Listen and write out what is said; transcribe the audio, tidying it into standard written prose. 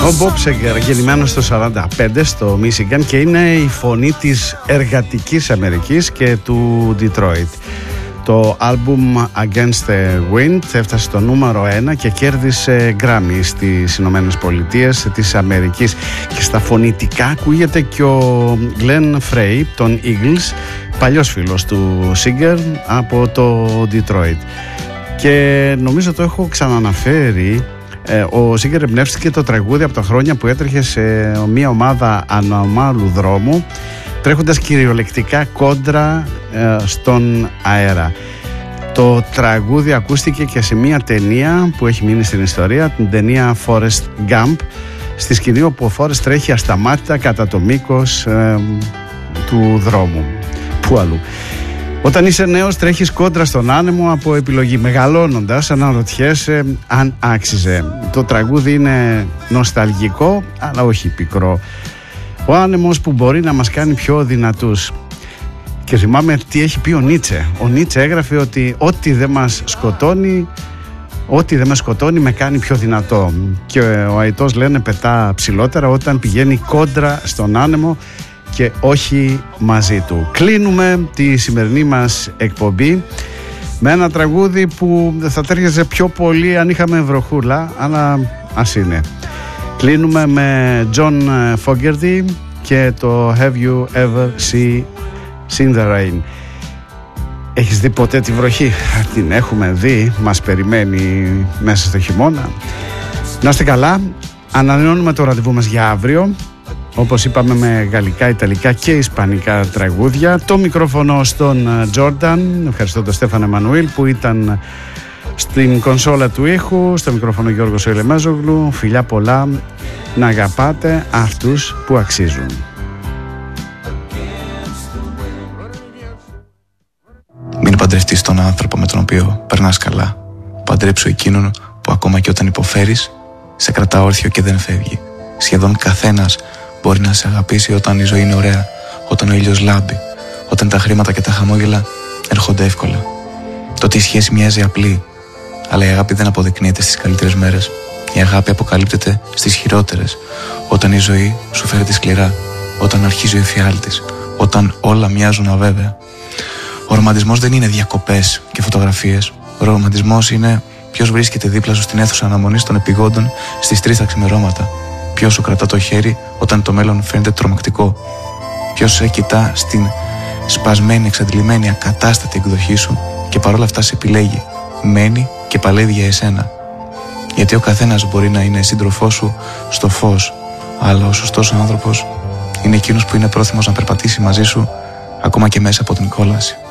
Ο Bob Seger, γεννημένος το 1945 στο Michigan και είναι η φωνή της εργατικής Αμερικής και του Detroit. Το άλμπουμ Against the Wind έφτασε στο νούμερο 1 και κέρδισε Grammy στις Ηνωμένες Πολιτείες της Αμερικής. Και στα φωνητικά ακούγεται και ο Glenn Frey, τον Eagles, παλιός φίλος του Seger από το Detroit. Και νομίζω το έχω ξαναναφέρει. Ο Seger εμπνεύστηκε το τραγούδι από τα χρόνια που έτρεχε σε μια ομάδα ανομάλου δρόμου, τρέχοντας κυριολεκτικά κόντρα στον αέρα. Το τραγούδι ακούστηκε και σε μια ταινία που έχει μείνει στην ιστορία, την ταινία Forrest Gump, στη σκηνή όπου ο Forrest τρέχει ασταμάτητα κατά το μήκος του δρόμου. Πού αλλού. Όταν είσαι νέος τρέχεις κόντρα στον άνεμο από επιλογή. Μεγαλώνοντας αναρωτιέσαι αν άξιζε. Το τραγούδι είναι νοσταλγικό αλλά όχι πικρό. Ο άνεμος που μπορεί να μας κάνει πιο δυνατούς. Και θυμάμαι τι έχει πει ο Νίτσε. Ο Νίτσε έγραφε ότι ό,τι δεν μας σκοτώνει, ό,τι δεν με σκοτώνει με κάνει πιο δυνατό. Και ο αητός λένε πετά ψηλότερα όταν πηγαίνει κόντρα στον άνεμο και όχι μαζί του. Κλείνουμε τη σημερινή μας εκπομπή με ένα τραγούδι που θα τέριαζε πιο πολύ αν είχαμε βροχούλα, αλλά ας είναι. Κλείνουμε με John Fogerty και το Have You Ever Seen the Rain. Έχεις δει ποτέ τη βροχή? Την έχουμε δει, μας περιμένει μέσα στο χειμώνα. Να είστε καλά, ανανεώνουμε το ραντεβού μας για αύριο, όπως είπαμε, με γαλλικά, ιταλικά και ισπανικά τραγούδια. Το μικρόφωνο στον Τζόρνταν. Ευχαριστώ τον Στέφανο Εμμανουήλ που ήταν στην κονσόλα του ήχου. Στο μικρόφωνο Γιώργος Ελεμέζογλου. Φιλιά πολλά. Να αγαπάτε αυτούς που αξίζουν. Μην παντρευτείς τον άνθρωπο με τον οποίο περνάς καλά. Παντρέψου εκείνον που ακόμα και όταν υποφέρεις σε κρατά όρθιο και δεν φεύγει. Σχεδόν καθένας μπορεί να σε αγαπήσει όταν η ζωή είναι ωραία, όταν ο ήλιος λάμπει, όταν τα χρήματα και τα χαμόγελα έρχονται εύκολα. Τότε η σχέση μοιάζει απλή, αλλά η αγάπη δεν αποδεικνύεται στις καλύτερες μέρες. Η αγάπη αποκαλύπτεται στις χειρότερες, όταν η ζωή σου φέρεται σκληρά, όταν αρχίζει ο εφιάλτης, όταν όλα μοιάζουν αβέβαια. Ο ρομαντισμός δεν είναι διακοπές και φωτογραφίες. Ο ρομαντισμός είναι ποιος βρίσκεται δίπλα σου στην αίθουσα αναμονής των επειγόντων στις 3 τα ξημερώματα. Ποιος σου κρατά το χέρι όταν το μέλλον φαίνεται τρομακτικό. Ποιος σε κοιτά στην σπασμένη, εξαντλημένη, ακατάστατη εκδοχή σου και παρόλα αυτά σε επιλέγει, μένει και παλεύει για εσένα. Γιατί ο καθένας μπορεί να είναι σύντροφός σου στο φως, αλλά ο σωστός άνθρωπος είναι εκείνος που είναι πρόθυμος να περπατήσει μαζί σου ακόμα και μέσα από την κόλαση.